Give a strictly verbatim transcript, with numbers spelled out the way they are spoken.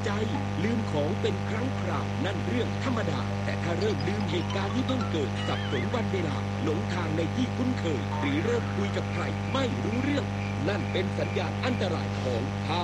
ใจลืมของเป็นครั้งคราวนั่นเรื่องธรรมดาแต่ถ้าเริ่มลืมเหตุการณ์ที่เพิ่งเกิดสับสนวันเวลาหลงทางในที่คุ้นเคยหรือเริ่มคุยกับใครไม่รู้เรื่องนั่นเป็นสัญญาณอันตรายของ